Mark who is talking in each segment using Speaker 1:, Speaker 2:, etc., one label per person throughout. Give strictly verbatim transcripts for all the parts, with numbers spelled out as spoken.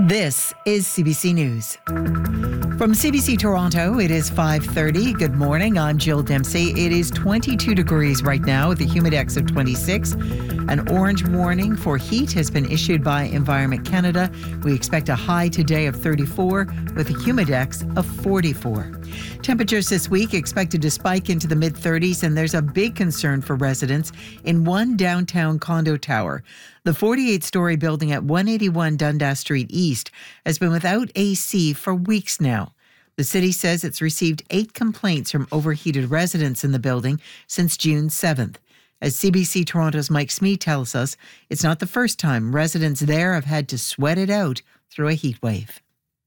Speaker 1: This is C B C News. From C B C Toronto, it is five thirty. Good morning. I'm Jill Dempsey. It is twenty-two degrees right now with a humidex of twenty-six. An orange warning for heat has been issued by Environment Canada. We expect a high today of thirty-four with a humidex of forty-four. Temperatures this week expected to spike into the mid thirties, and there's a big concern for residents in one downtown condo tower. The forty-eight story building at one eighty-one Dundas Street East has been without A C for weeks now. The city says it's received eight complaints from overheated residents in the building since June seventh. As C B C Toronto's Mike Smee tells us, it's not the first time residents there have had to sweat it out through a heat wave.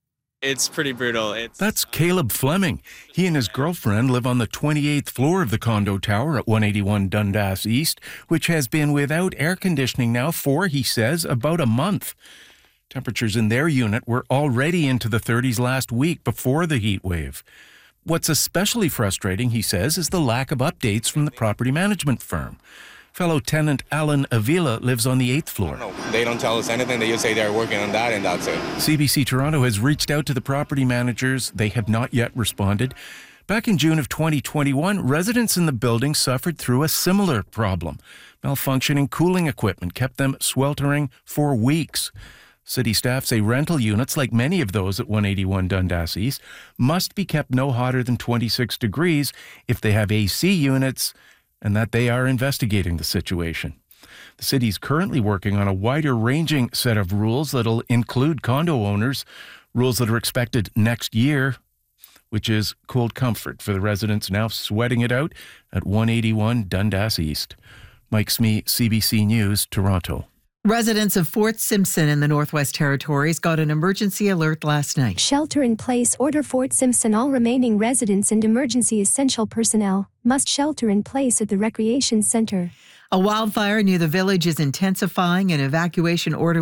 Speaker 2: It's pretty brutal. It's
Speaker 3: That's Caleb Fleming. He and his girlfriend live on the twenty-eighth floor of the condo tower at one eighty-one Dundas East, which has been without air conditioning now for, he says, about a month. Temperatures in their unit were already into the thirties last week before the heat wave. What's especially frustrating, he says, is the lack of updates from the property management firm. Fellow tenant Alan Avila lives on the eighth floor.
Speaker 4: I don't know. They don't tell us anything. They just say they're working on that and that's it.
Speaker 3: C B C Toronto has reached out to the property managers. They have not yet responded. Back in June of twenty twenty-one, residents in the building suffered through a similar problem. Malfunctioning cooling equipment kept them sweltering for weeks. City staff say rental units, like many of those at one eighty-one Dundas East, must be kept no hotter than twenty-six degrees if they have A C units, and that they are investigating the situation. The city is currently working on a wider-ranging set of rules that'll include condo owners, rules that are expected next year, which is cold comfort for the residents now sweating it out at one eighty-one Dundas East. Mike Smee, C B C News, Toronto.
Speaker 1: Residents of Fort Simpson in the Northwest Territories got an emergency alert last night.
Speaker 5: Shelter in place order. Fort Simpson. All remaining residents and emergency essential personnel must shelter in place at the recreation center.
Speaker 1: A wildfire near the village is intensifying. An evacuation order